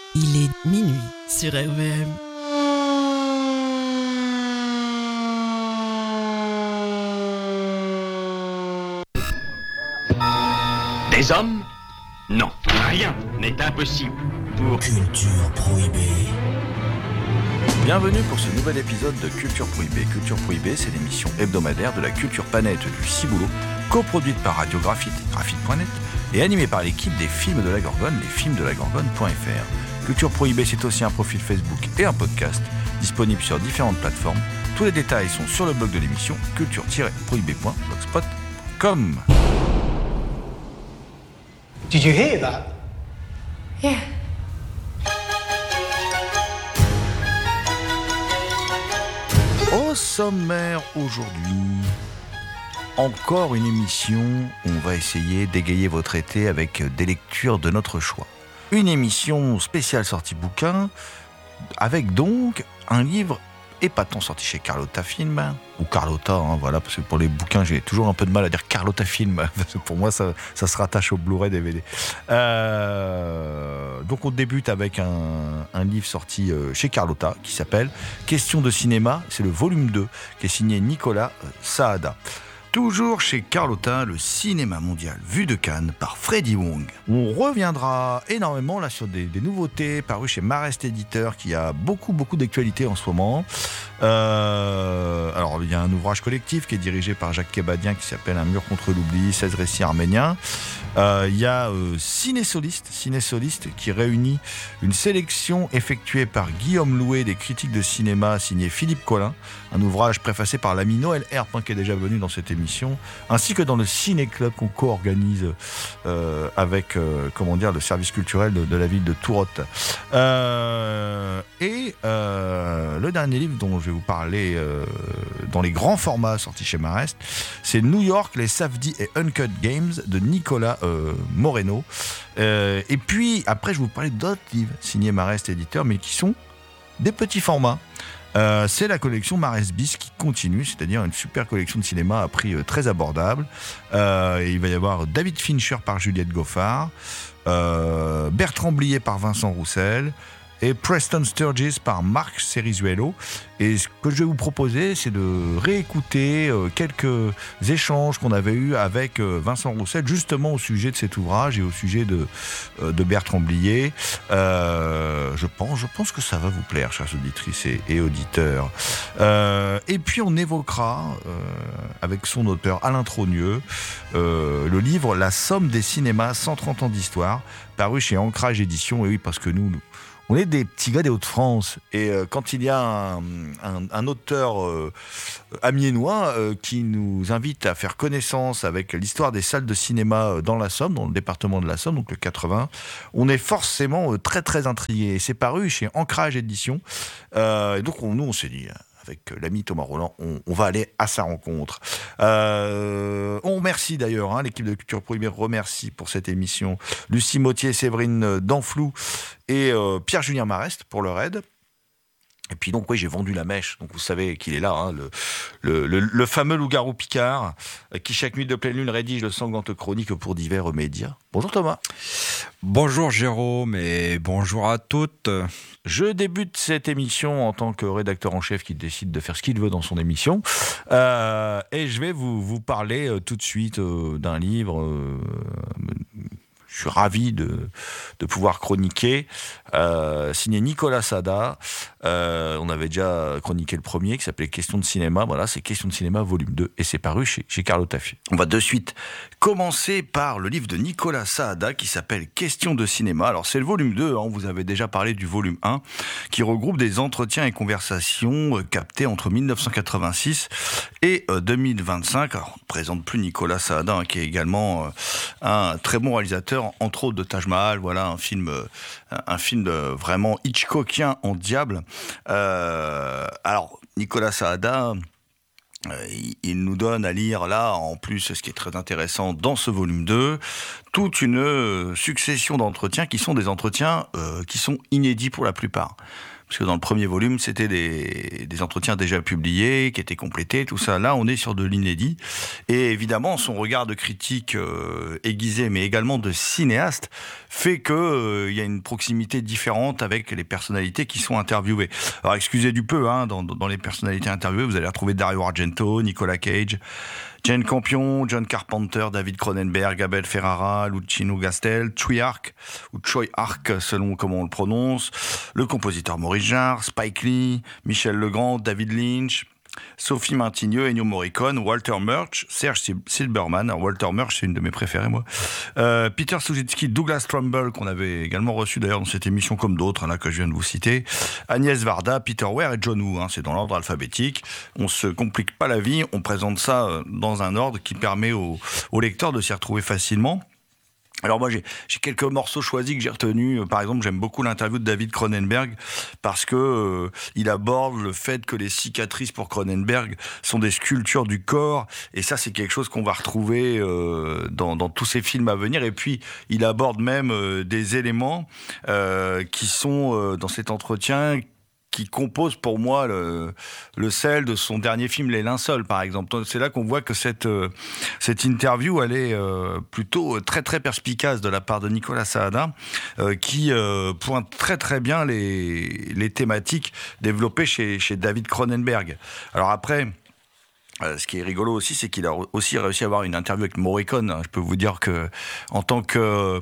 Il est minuit sur RVM. Des hommes? Non, rien n'est impossible pour... Culture Prohibée. Bienvenue pour ce nouvel épisode de Culture Prohibée. Culture Prohibée, c'est l'émission hebdomadaire de la culture panette du Ciboulot, coproduite par Radio Graphite et Graphite.net et animée par l'équipe des Films de la Gorgone, lesfilmsdelagorgone.fr. Culture Prohibée, c'est aussi un profil Facebook et un podcast disponible sur différentes plateformes. Tous les détails sont sur le blog de l'émission culture-prohibée.blogspot.com. Did you hear that? Yeah. Au sommaire aujourd'hui, encore une émission où on va essayer d'égayer votre été avec des lectures de notre choix. Une émission spéciale sortie bouquin, avec donc un livre épatant sorti chez Carlotta Film, ou Carlotta, voilà, parce que pour les bouquins j'ai toujours un peu de mal à dire Carlotta Film, parce que pour moi ça se rattache au Blu-ray DVD. Donc on débute avec un livre sorti chez Carlotta qui s'appelle Question de cinéma, c'est le volume 2 qui est signé Nicolas Saada. Toujours chez Carlotta, le cinéma mondial vu de Cannes par Freddy Wong. On reviendra énormément là sur des nouveautés parues chez Marest Éditeur qui a beaucoup d'actualité en ce moment. Alors il y a un ouvrage collectif qui est dirigé par Jacques Kebadien qui s'appelle Un mur contre l'oubli, 16 récits arméniens. Il y a Ciné-Soliste qui réunit une sélection effectuée par Guillaume Louet des critiques de cinéma signé Philippe Collin, un ouvrage préfacé par l'ami Noël Herpin qui est déjà venu dans cette émission, ainsi que dans le Ciné-Club qu'on co-organise avec le service culturel de la ville de Tourotte. Et le dernier livre dont je vais vous parler dans les grands formats sortis chez Marest, c'est New York, les Safdie et Uncut Games de Nicolas Moreno. Et puis après je vais vous parler d'autres livres signés Marest Éditeur mais qui sont des petits formats. C'est la collection Marest Bis qui continue, c'est-à-dire une super collection de cinéma à prix très abordable. Et il va y avoir David Fincher par Juliette Goffard, Bertrand Blier par Vincent Roussel et Preston Sturges par Marc Cerizuelo. Et ce que je vais vous proposer, c'est de réécouter quelques échanges qu'on avait eus avec Vincent Roussel, justement au sujet de cet ouvrage et au sujet de Bertrand Blier. Je pense que ça va vous plaire, chères auditrices et auditeurs. Et puis on évoquera, avec son auteur Alain Trogneux, le livre La Somme des cinémas, 130 ans d'histoire, paru chez Ancrage Éditions. Et oui, parce que nous on est des petits gars des Hauts-de-France et quand il y a un auteur amiénois qui nous invite à faire connaissance avec l'histoire des salles de cinéma dans la Somme, dans le département de la Somme, donc le 80, on est forcément très intrigués. Et c'est paru chez Ancrage Éditions. Et donc nous on s'est dit, avec l'ami Thomas Roland, on va aller à sa rencontre. On remercie d'ailleurs, l'équipe de Culture Prohibée remercie pour cette émission Lucie Mottier, Séverine Danflou et Pierre-Julien Marest pour leur aide. Et puis donc oui, j'ai vendu la mèche, donc vous savez qu'il est là, le fameux loup-garou Picard, qui chaque nuit de pleine lune rédige de sanglantes chroniques pour divers médias. Bonjour Thomas. Bonjour Jérôme et bonjour à toutes. Je débute cette émission en tant que rédacteur en chef qui décide de faire ce qu'il veut dans son émission. Et je vais vous parler tout de suite d'un livre... Je suis ravi de pouvoir chroniquer, signé Nicolas Saada. On avait déjà chroniqué le premier qui s'appelait Question de cinéma. Voilà, c'est Question de cinéma volume 2 et c'est paru chez Carlotta Film. On va de suite commencer par le livre de Nicolas Saada qui s'appelle Question de cinéma. Alors c'est le volume 2, vous avez déjà parlé du volume 1 qui regroupe des entretiens et conversations captés entre 1986 et 2025. Alors on ne présente plus Nicolas Saada qui est également un très bon réalisateur, entre autres de Taj Mahal, voilà un film vraiment Hitchcockien en diable. Alors Nicolas Saada, il nous donne à lire là, en plus, ce qui est très intéressant dans ce volume 2, toute une succession d'entretiens qui sont des entretiens qui sont inédits pour la plupart. parce que dans le premier volume, c'était des entretiens déjà publiés, qui étaient complétés, tout ça. Là, on est sur de l'inédit. Et évidemment, son regard de critique aiguisé, mais également de cinéaste, fait que y a une proximité différente avec les personnalités qui sont interviewées. Alors, excusez du peu, dans les personnalités interviewées, vous allez retrouver Dario Argento, Nicolas Cage, Jane Campion, John Carpenter, David Cronenberg, Abel Ferrara, Luciano Gastel, Tsui Hark, ou Choi Hark selon comment on le prononce, le compositeur Maurice Jarre, Spike Lee, Michel Legrand, David Lynch, Sophie Martigneux, Ennio Morricone, Walter Murch, Serge Silberman. Alors Walter Murch, c'est une de mes préférées, moi. Peter Souzitsky, Douglas Trumbull, qu'on avait également reçu d'ailleurs dans cette émission, comme d'autres, là, que je viens de vous citer. Agnès Varda, Peter Weir et John Woo. C'est dans l'ordre alphabétique. On se complique pas la vie. On présente ça dans un ordre qui permet aux lecteurs de s'y retrouver facilement. Alors moi j'ai quelques morceaux choisis que j'ai retenus. Par exemple, j'aime beaucoup l'interview de David Cronenberg parce que il aborde le fait que les cicatrices pour Cronenberg sont des sculptures du corps, et ça c'est quelque chose qu'on va retrouver dans tous ses films à venir. Et puis il aborde même des éléments qui sont dans cet entretien qui compose pour moi le sel de son dernier film, Les Linceuls, par exemple. C'est là qu'on voit que cette interview, elle est plutôt très très perspicace de la part de Nicolas Saada, qui pointe très très bien les thématiques développées chez David Cronenberg. Alors après, ce qui est rigolo aussi, c'est qu'il a aussi réussi à avoir une interview avec Morricone. Je peux vous dire que, en tant que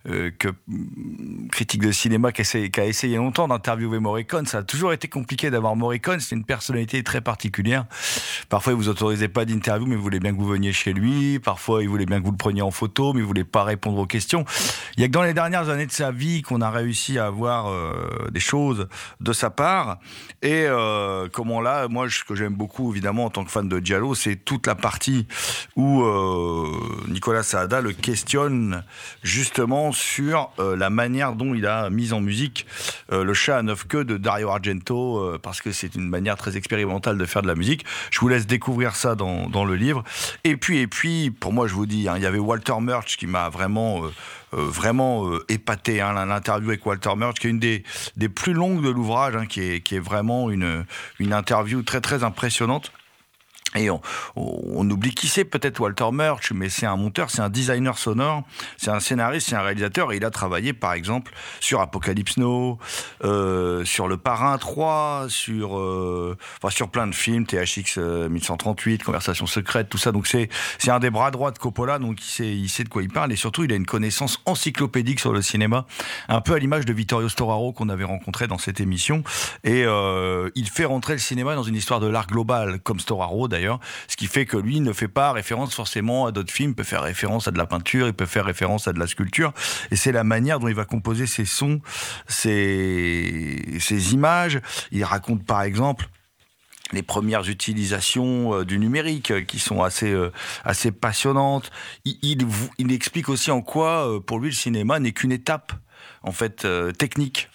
critique de cinéma qui a essayé longtemps d'interviewer Morricone, ça a toujours été compliqué d'avoir Morricone. C'est une personnalité très particulière. Parfois, il vous autorisait pas d'interview, mais il voulait bien que vous veniez chez lui. Parfois, il voulait bien que vous le preniez en photo, mais il voulait pas répondre aux questions. Il y a que dans les dernières années de sa vie qu'on a réussi à avoir des choses de sa part. Et comment là, moi, ce que j'aime beaucoup, évidemment, en tant que fan de Giallo, c'est toute la partie où Nicolas Saada le questionne justement sur la manière dont il a mis en musique le chat à 9 queues de Dario Argento, parce que c'est une manière très expérimentale de faire de la musique. Je vous laisse découvrir ça dans le livre. Et puis, pour moi, je vous dis, il y avait Walter Murch qui m'a vraiment épaté, l'interview avec Walter Murch, qui est une des plus longues de l'ouvrage, qui est vraiment une interview très très impressionnante. Et on oublie qui c'est, peut-être Walter Murch, mais c'est un monteur, c'est un designer sonore, c'est un scénariste, c'est un réalisateur, et il a travaillé par exemple sur Apocalypse Now, sur Le Parrain 3, sur plein de films, THX 1138, Conversation secrète, tout ça. Donc c'est un des bras droits de Coppola, donc il sait de quoi il parle, et surtout il a une connaissance encyclopédique sur le cinéma, un peu à l'image de Vittorio Storaro qu'on avait rencontré dans cette émission, et il fait rentrer le cinéma dans une histoire de l'art global, comme Storaro d'ailleurs. Ce qui fait que lui ne fait pas référence forcément à d'autres films, il peut faire référence à de la peinture, il peut faire référence à de la sculpture, et c'est la manière dont il va composer ses sons, ses images. Il raconte par exemple les premières utilisations du numérique qui sont assez passionnantes. Il explique aussi en quoi pour lui le cinéma n'est qu'une étape en fait technique